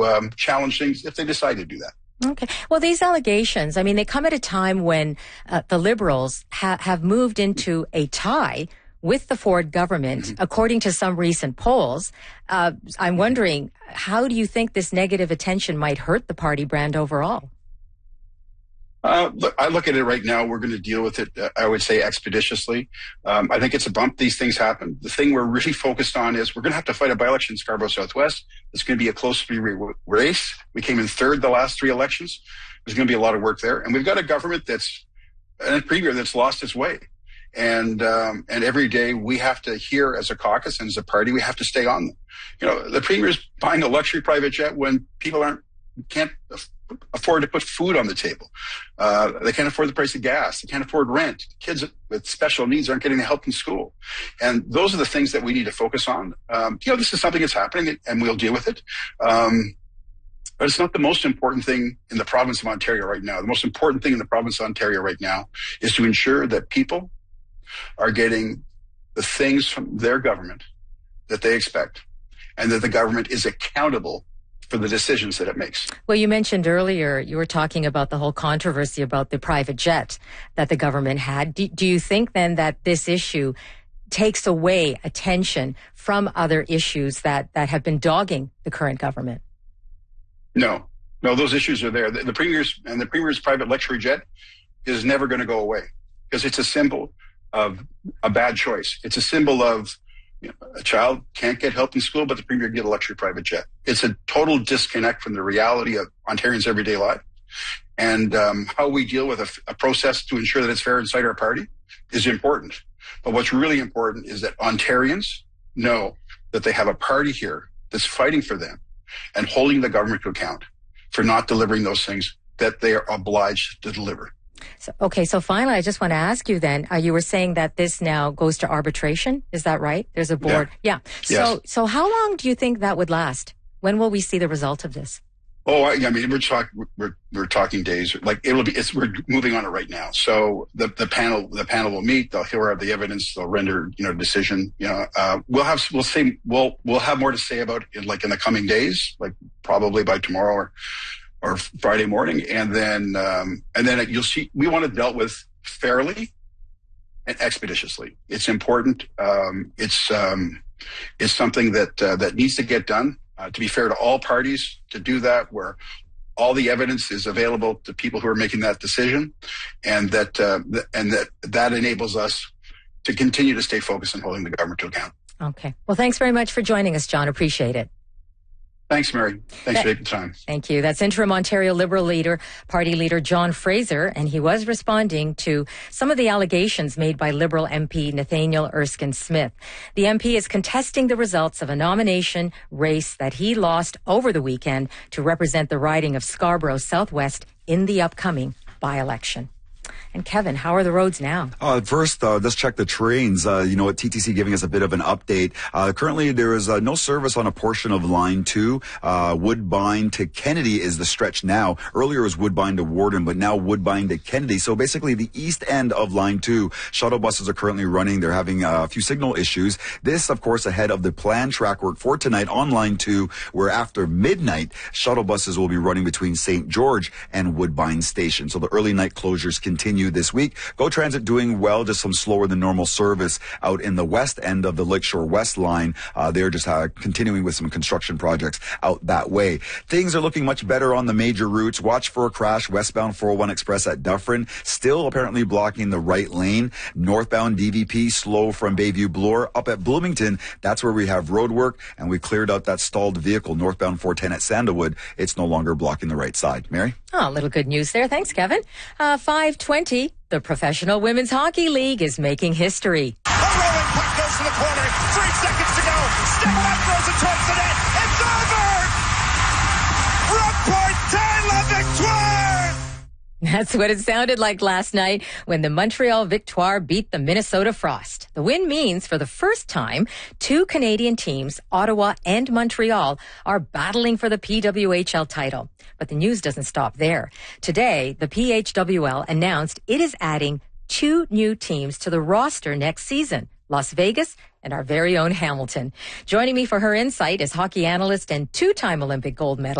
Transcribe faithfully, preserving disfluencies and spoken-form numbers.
to um, challenge things if they decide to do that. Okay. Well, these allegations, I mean, they come at a time when uh, the Liberals ha- have moved into a tie with the Ford government, mm-hmm. according to some recent polls. Uh, I'm wondering, how do you think this negative attention might hurt the party brand overall? Uh, look, I look at it right now. We're going to deal with it, uh, I would say, expeditiously. Um, I think it's a bump. These things happen. The thing we're really focused on is we're going to have to fight a by-election in Scarborough Southwest. It's going to be a close race. We came in third the last three elections. There's going to be a lot of work there. And we've got a government that's, and a premier that's lost its way. And, um, and every day we have to hear as a caucus and as a party, we have to stay on them. You know, the premier's buying a luxury private jet when people aren't, can't afford to put food on the table. Uh, they can't afford the price of gas. They can't afford rent. Kids with special needs aren't getting the help in school. And those are the things that we need to focus on. Um, you know, this is something that's happening and we'll deal with it. Um, but it's not the most important thing in the province of Ontario right now. The most important thing in the province of Ontario right now is to ensure that people are getting the things from their government that they expect and that the government is accountable for the decisions that it makes. Well, you mentioned earlier, you were talking about the whole controversy about the private jet that the government had. Do, do you think then that this issue takes away attention from other issues that, that have been dogging the current government? No, no, those issues are there. The, the premier's and the premier's private luxury jet is never going to go away because it's a symbol of a bad choice. It's a symbol of, you know, a child can't get help in school, but the premier get a luxury private jet. It's a total disconnect from the reality of Ontarians' everyday life. And um, how we deal with a, a process to ensure that it's fair inside our party is important. But what's really important is that Ontarians know that they have a party here that's fighting for them and holding the government to account for not delivering those things that they are obliged to deliver. So, okay, so finally, I just want to ask you then, uh, you were saying that this now goes to arbitration. Is that right? There's a board. Yeah. yeah. So, yes. so how long do you think that would last? When will we see the result of this? Oh, I, I mean, we're talking, we're, we're talking days. Like it'll be, it's, we're moving on it right now. So the, the panel, the panel will meet. They'll hear the evidence. They'll render, you know, decision. You know, uh, we'll have, we'll say, we'll, we'll have more to say about it, like in the coming days, like probably by tomorrow or. or Friday morning. And then, um, and then you'll see, we want it dealt with fairly and expeditiously. It's important. Um, it's, um, it's something that, uh, that needs to get done, uh, to be fair to all parties, to do that where all the evidence is available to people who are making that decision. And that, uh, th- and that, that enables us to continue to stay focused on holding the government to account. Okay. Well, thanks very much for joining us, John. Appreciate it. Thanks, Mary. Thanks for taking the time. Thank you. That's interim Ontario Liberal leader, party leader John Fraser, and he was responding to some of the allegations made by Liberal M P Nathaniel Erskine Smith. The M P is contesting the results of a nomination race that he lost over the weekend to represent the riding of Scarborough Southwest in the upcoming by-election. And Kevin, how are the roads now? Uh, first, uh, let's check the trains. Uh, you know what, T T C giving us a bit of an update. Uh, currently, there is uh, no service on a portion of Line two. Uh, Woodbine to Kennedy is the stretch now. Earlier it was Woodbine to Warden, but now Woodbine to Kennedy. So basically, the east end of Line two, shuttle buses are currently running. They're having uh, a few signal issues. This, of course, ahead of the planned track work for tonight on Line two, where after midnight, shuttle buses will be running between Saint George and Woodbine Station. So the early night closures continue this week. Go Transit doing well, just some slower than normal service out in the west end of the Lakeshore West line. Uh, they're just uh, continuing with some construction projects out that way. Things are looking much better on the major routes. Watch for a crash westbound four oh one Express at Dufferin, still apparently blocking the right lane. Northbound D V P slow from Bayview Bloor. Up at Bloomington, that's where we have road work, and we cleared out that stalled vehicle northbound four ten at Sandalwood. It's no longer blocking the right side. Mary? Oh, a little good news there. Thanks, Kevin. Uh, five twenty, the Professional Women's Hockey League is making history. A rolling puck goes to the corner. Three seconds to go. Step throws it towards the net. It's over! Reporter la victoire! That's what it sounded like last night when the Montreal Victoire beat the Minnesota Frost. The win means for the first time, two Canadian teams, Ottawa and Montreal, are battling for the P W H L title. But the news doesn't stop there. Today, the P H W L announced it is adding two new teams to the roster next season, Las Vegas and our very own Hamilton. Joining me for her insight is hockey analyst and two-time Olympic gold medalist